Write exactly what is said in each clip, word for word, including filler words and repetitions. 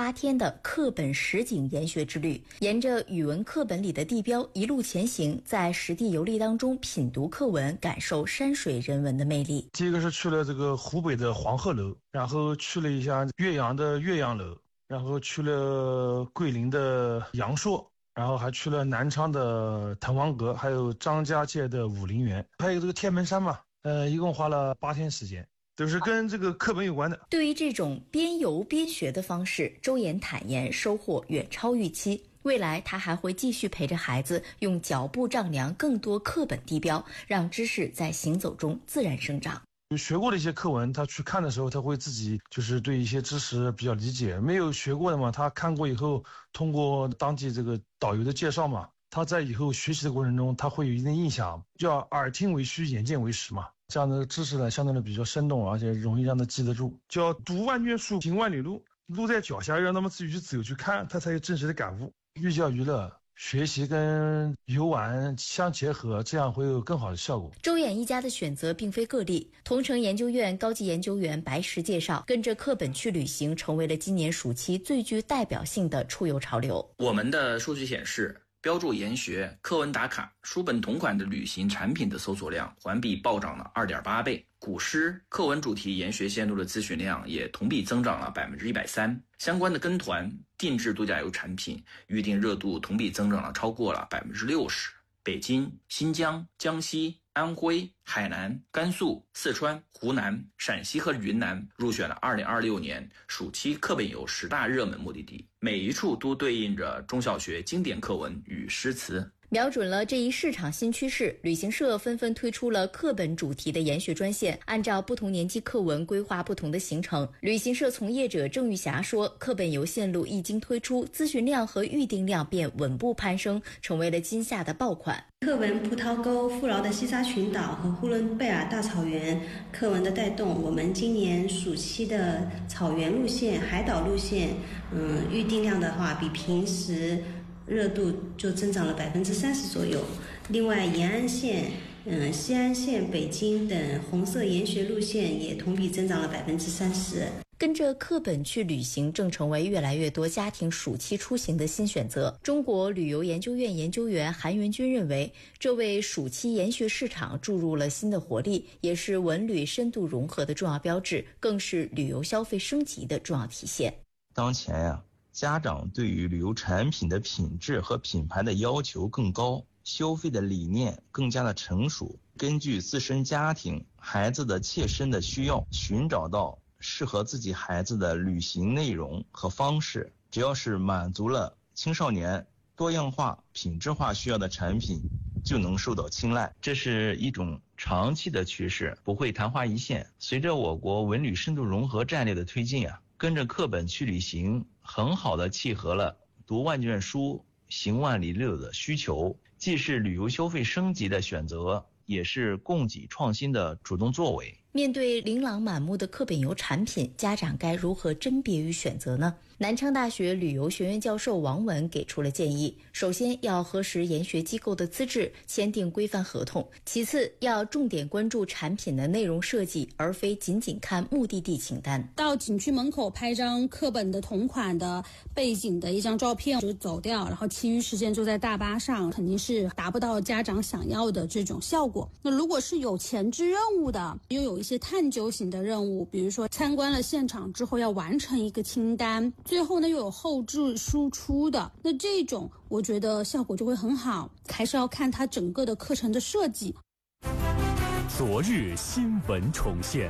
八天的课本实景研学之旅，沿着语文课本里的地标一路前行，在实地游历当中品读课文，感受山水人文的魅力。 第一个是去了这个湖北的黄鹤楼，然后去了一下岳阳的岳阳楼，然后去了桂林的阳朔，然后还去了南昌的滕王阁，还有张家界的武陵源，还有这个天门山嘛，呃，一共花了八天时间，都是跟这个课本有关的。 对于这种边游边学的方式，周岩坦言收获远超预期。未来他还会继续陪着孩子用脚步丈量更多课本地标，让知识在行走中自然生长。 学过的一些课文，他去看的时候，他会自己就是对一些知识比较理解。没有学过的嘛，他看过以后，通过当地这个导游的介绍嘛，他在以后学习的过程中，他会有一定印象。叫耳听为虚，眼见为实嘛。这样的知识呢，相对的比较生动，而且容易让他记得住。叫读万卷书，行万里路，路在脚下，让他们自己去走去看，他才有真实的感悟。寓教于乐，学习跟游玩相结合，这样会有更好的效果。 周远一家的选择并非个例，同城研究院高级研究员白石介绍，跟着课本去旅行成为了今年暑期最具代表性的出游潮流。 我们的数据显示，标注研学、课文打卡、书本同款的旅行产品的搜索量环比暴涨了 二点八 倍，古诗、课文主题研学线路的咨询量也同比增长了 百分之一百三十， 相关的跟团、定制度假游产品预订热度同比增长了超过了 百分之六十。 北京、新疆、江西、安徽、海南、甘肃、四川、湖南、陕西和云南入选了二零二六年暑期课本游十大热门目的地，每一处都对应着中小学经典课文与诗词。 瞄准了这一市场新趋势，旅行社纷纷推出了课本主题的研学专线，按照不同年级课文规划不同的行程。旅行社从业者郑玉霞说，课本游线路一经推出，咨询量和预订量便稳步攀升，成为了今夏的爆款。 课文葡萄沟、富饶的西沙群岛和呼伦贝尔大草原课文的带动，我们今年暑期的草原路线、海岛路线，嗯，预订量的话比平时热度就增长了百分之三十左右。另外，延安线、嗯、西安线、北京等红色研学路线也同比增长了百分之三十。 跟着课本去旅行正成为越来越多家庭暑期出行的新选择。中国旅游研究院研究员韩元军认为，这为暑期研学市场注入了新的活力，也是文旅深度融合的重要标志，更是旅游消费升级的重要体现。 当前呀、啊，家长对于旅游产品的品质和品牌的要求更高，消费的理念更加的成熟，根据自身家庭、孩子的切身的需要，寻找到适合自己孩子的旅行内容和方式。只要是满足了青少年多样化、品质化需要的产品，就能受到青睐。这是一种长期的趋势，不会昙花一现。随着我国文旅深度融合战略的推进啊，跟着课本去旅行，很好的契合了读万卷书、行万里路的需求，既是旅游消费升级的选择，也是供给创新的主动作为。 面对琳琅满目的课本游产品，家长该如何甄别与选择呢？南昌大学旅游学院教授王文给出了建议：首先要核实研学机构的资质，签订规范合同；其次要重点关注产品的内容设计，而非仅仅看目的地清单。 到景区门口拍张课本的同款的背景的一张照片就走掉，然后其余时间就在大巴上，肯定是达不到家长想要的这种效果。那如果是有前置任务的，又有一些探究型的任务，比如说参观了现场之后要完成一个清单，最后呢又有后置输出的，那这种我觉得效果就会很好，还是要看它整个的课程的设计。 昨日新闻重现，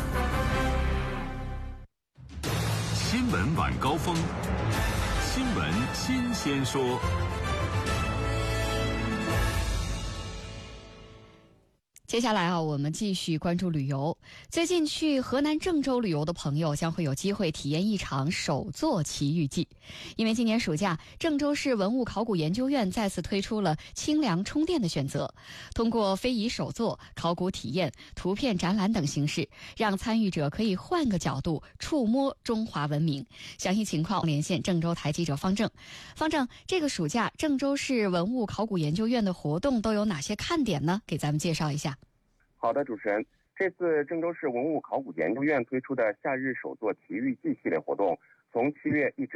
新闻晚高峰，新闻新鲜说。 接下来啊，我们继续关注旅游。最近去河南郑州旅游的朋友将会有机会体验一场手作奇遇记，因为今年暑假，郑州市文物考古研究院再次推出了清凉充电的选择，通过非遗手作、考古体验、图片展览等形式，让参与者可以换个角度触摸中华文明。详细情况连线郑州台记者方正。方正，这个暑假郑州市文物考古研究院的活动都有哪些看点呢？给咱们介绍一下。 好的，主持人，这次郑州市文物考古研究院推出的夏日手作奇遇记系列活动，从七月一直